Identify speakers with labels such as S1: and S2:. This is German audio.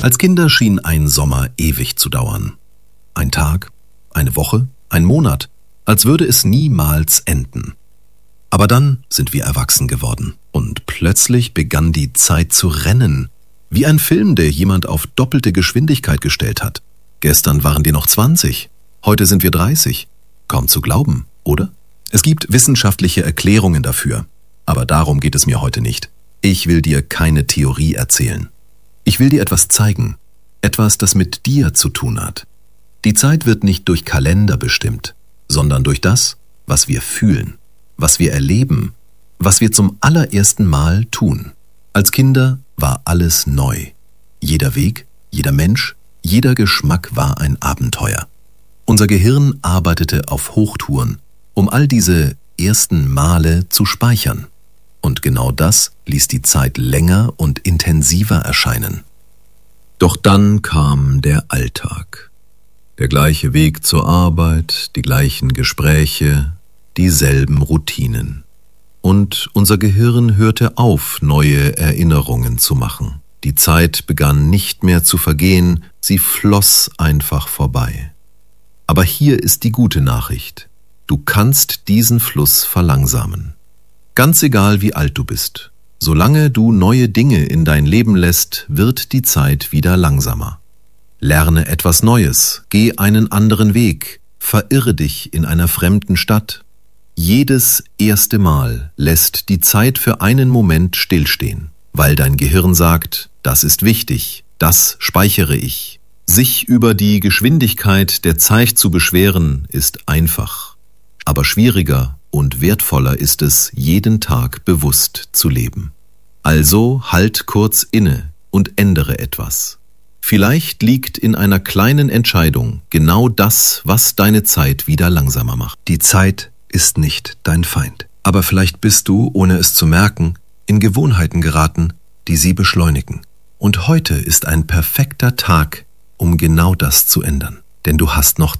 S1: Als Kinder schien ein Sommer ewig zu dauern. Ein Tag, eine Woche, ein Monat, als würde es niemals enden. Aber dann sind wir erwachsen geworden und plötzlich begann die Zeit zu rennen, wie ein Film, der jemand auf doppelte Geschwindigkeit gestellt hat. Gestern waren wir noch 20, heute sind wir 30. Kaum zu glauben, oder? Es gibt wissenschaftliche Erklärungen dafür, aber darum geht es mir heute nicht. Ich will dir keine Theorie erzählen. Ich will dir etwas zeigen, etwas, das mit dir zu tun hat. Die Zeit wird nicht durch Kalender bestimmt, sondern durch das, was wir fühlen, was wir erleben, was wir zum allerersten Mal tun. Als Kinder war alles neu. Jeder Weg, jeder Mensch, jeder Geschmack war ein Abenteuer. Unser Gehirn arbeitete auf Hochtouren, um all diese ersten Male zu speichern. Und genau das ließ die Zeit länger und intensiver erscheinen. Doch dann kam der Alltag. Der gleiche Weg zur Arbeit, die gleichen Gespräche, dieselben Routinen. Und unser Gehirn hörte auf, neue Erinnerungen zu machen. Die Zeit begann nicht mehr zu vergehen, sie floss einfach vorbei. Aber hier ist die gute Nachricht. Du kannst diesen Fluss verlangsamen. Ganz egal, wie alt du bist. Solange du neue Dinge in dein Leben lässt, wird die Zeit wieder langsamer. Lerne etwas Neues, geh einen anderen Weg, verirre dich in einer fremden Stadt. Jedes erste Mal lässt die Zeit für einen Moment stillstehen, weil dein Gehirn sagt, das ist wichtig, das speichere ich. Sich über die Geschwindigkeit der Zeit zu beschweren, ist einfach, aber schwieriger und wertvoller ist es, jeden Tag bewusst zu leben. Also halt kurz inne und ändere etwas. Vielleicht liegt in einer kleinen Entscheidung genau das, was deine Zeit wieder langsamer macht. Die Zeit ist nicht dein Feind. Aber vielleicht bist du, ohne es zu merken, in Gewohnheiten geraten, die sie beschleunigen. Und heute ist ein perfekter Tag, um genau das zu ändern. Denn du hast noch